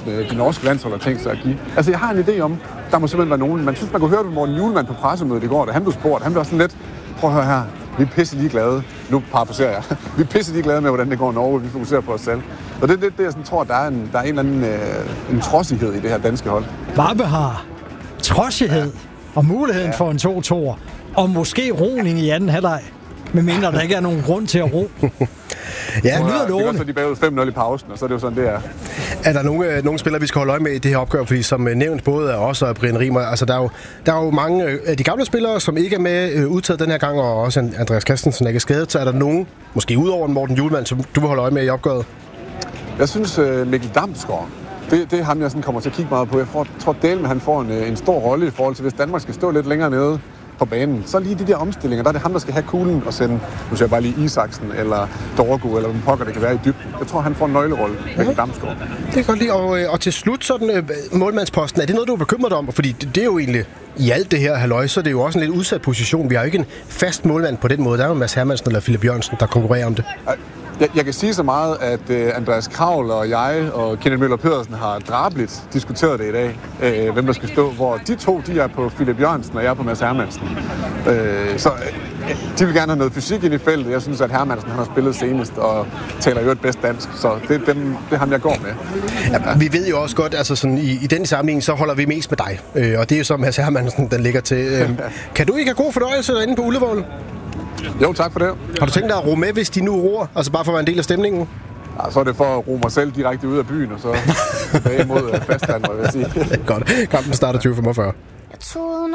de norske landshold har tænkt sig at give. Altså, jeg har en idé om, der må simpelthen være nogen. Man synes, man kunne høre det Morten Hjulmand på pressemødet i går, da han blev spurgt. Han blev sådan lidt, prøv at høre her, vi er pisse ligeglade. Nu parafraserer jeg. Vi er pisse ligeglade med, hvordan det går i Norge. Vi fokuserer på os selv. Og det er det, jeg sådan tror, der er en eller anden en trodsighed i det her danske hold. Varpe har trodsighed og muligheden for en 2-2'er. Og måske roning i anden halvleg. Men mindre der ikke er nogen grund til at ro. Ja, det er godt, så de bagud 5-0 i pausen, og så er det jo sådan, det er. Er der nogle spillere, vi skal holde øje med i det her opgør? Fordi som nævnt, både af os og Brian Riemer, altså der er jo mange af de gamle spillere, som ikke er med udtaget den her gang, og også Andreas Christensen er ikke skadet. Så er der nogen, måske udover Morten Hjulmand, som du vil holde øje med i opgøret? Jeg synes, Mikkel Damsgaard, det er ham, jeg sådan kommer til at kigge meget på. Jeg tror, Dalman han får en stor rolle i forhold til, hvis Danmark skal stå lidt længere nede på banen. Så lige de der omstillinger, der er det ham, der skal have kuglen og sende, nu siger jeg bare lige Isaksen eller Dorgo, eller hvem pokker det kan være i dybden. Jeg tror, han får en nøglerolle, Mikkel Damsgaard. Det kan godt lide. Og til slut, sådan målmandsposten, er det noget, du er bekymret om? Fordi det er jo egentlig, i alt det her halløj, så er det jo også en lidt udsat position. Vi har jo ikke en fast målmand på den måde. Der er jo Mads Hermansen eller Philip Jørgensen, der konkurrerer om det. Jeg kan sige så meget, at Andreas Kravl og jeg og Kenneth Møller Pedersen har drabeligt diskuteret det i dag, hvem der skal stå, hvor de to, de er på Philip Jørgensen, og jeg er på Mads Hermansen. Så de vil gerne have noget fysik ind i feltet. Jeg synes, at Hermansen han har spillet senest og taler jo et bedst dansk, så det er ham, jeg går med. Ja, vi ved jo også godt, altså sådan, i den sammenhæng, så holder vi mest med dig. Og det er jo så Mads Hermansen, den ligger til. Kan du ikke have god fornøjelse derinde på Ullevål? Jo, tak for det. Har du tænkt dig at ro med, hvis de nu roer? Altså bare for at være en del af stemningen? Ja, så er det for at ro mig selv direkte ud af byen, og så tilbage mod fastland, må jeg sige. Godt. Kampen starter 20:45.